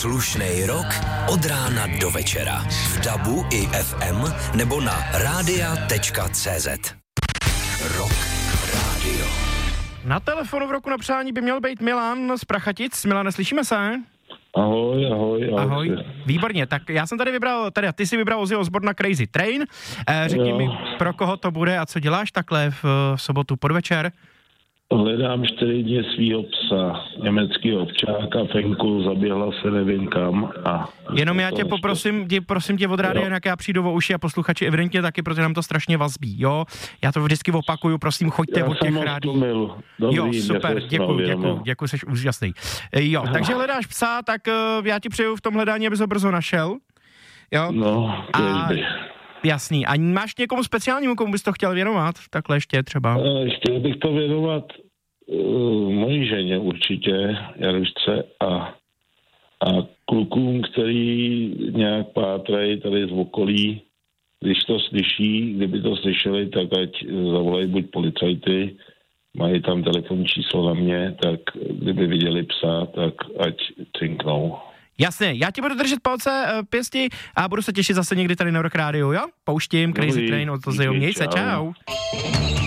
Slušnej rok od rána do večera. V DABu i FM nebo na radia.cz. Rock Radio. Na telefonu v roku na přání by měl být Milan z Prachatic. Milane, slyšíme se? Ahoj. Výborně, tak já jsem tady vybral, ty si vybral Ozzy Osbourne na Crazy Train. Řekni mi, pro koho to bude a co děláš takhle v sobotu podvečer? Hledám 4 dny svýho psa, německého ovčáka, Fenku, zaběhla se nevím kam. Jenom já tě prosím tě od rádia, jak já přijdu o uši a posluchači evidentně taky, protože nám to strašně vazbí, jo? Já to vždycky opakuju, prosím, choďte od těch rádií. Jo, super, děkuji, jsi úžasný. Jo, takže hledáš psa, tak já ti přeju v tom hledání, abys ho brzo našel. Jo? No, jasný. A máš někomu speciálnímu, komu bys to chtěl věnovat? Takhle ještě třeba. Chtěl bych to věnovat mojí ženě určitě, Jarušce a klukům, který nějak pátrají tady z okolí. Když to slyší, kdyby to slyšeli, tak ať zavolají buď policajty, mají tam telefonní číslo na mě, tak kdyby viděli psa, tak ať cinknou. Jasně, já ti budu držet palce, pěsti a budu se těšit zase někdy tady na Rock Radio, jo? Pouštím Crazy Train od Ozzyho, měj se, čau.